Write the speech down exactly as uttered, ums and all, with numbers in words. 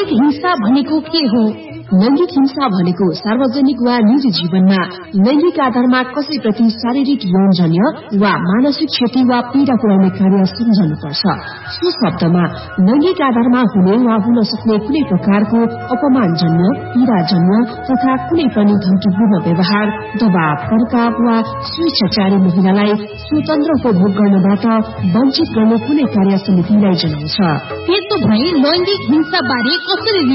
लैंगिक हिंसा भनेको के हो? लैंगिक हिंसा भनेको सार्वजनिक वा निजी जीवनमा लैंगिक आधारमा कसैप्रति शारीरिक यौनजन्य वा मानसिक क्षति वा पीड़ा पुर्याउने कार्य सम्झनुपर्छ। सो शब्दमा लैंगिक आधारमा हुने वा हुन सक्ने कुनै प्रकारको अपमानजन्य, पीड़ाजन्य तथा कुनै पनि धम्कीपूर्ण व्यवहार, दबाव, पर्काव वा स्वेच्छाचारी महिलालाई स्वतन्त्र उपभोग गर्नबाट वञ्चित गर्ने कुनै कार्य समितिलाई जनाउँछ। त्यसो भए लैंगिक हिंसा बारे कसरी